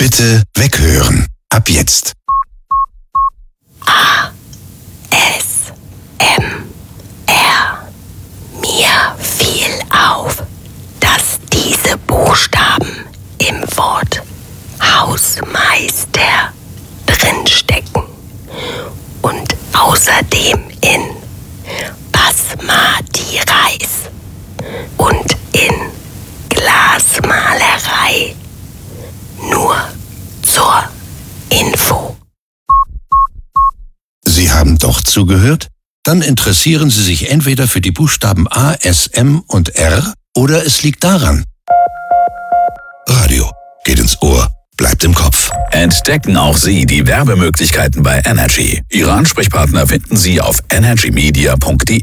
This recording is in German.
Bitte weghören. Ab jetzt. ASMR. Mir fiel auf, dass diese Buchstaben im Wort Hausmeister drinstecken und außerdem in Basmati Reis und in Glasmalerei. Nur zur Info. Sie haben doch zugehört? Dann interessieren Sie sich entweder für die Buchstaben A, S, M und R oder es liegt daran. Radio geht ins Ohr, bleibt im Kopf. Entdecken auch Sie die Werbemöglichkeiten bei Energy. Ihre Ansprechpartner finden Sie auf energymedia.de.